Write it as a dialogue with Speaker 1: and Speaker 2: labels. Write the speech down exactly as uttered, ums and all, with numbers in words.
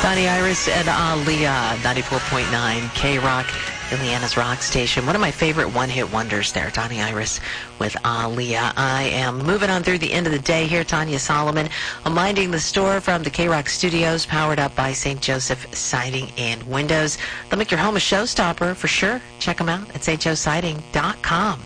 Speaker 1: Donnie Iris and Aaliyah, ninety-four point nine K-Rock, Indiana's rock station. One of my favorite one-hit wonders there, Donnie Iris with Aaliyah. I am moving on through the end of the day here. Tanya Solomon, I'm minding the store from the K-Rock studios, powered up by Saint Joseph Siding and Windows. They'll make your home a showstopper for sure. Check them out at st joe siding dot com.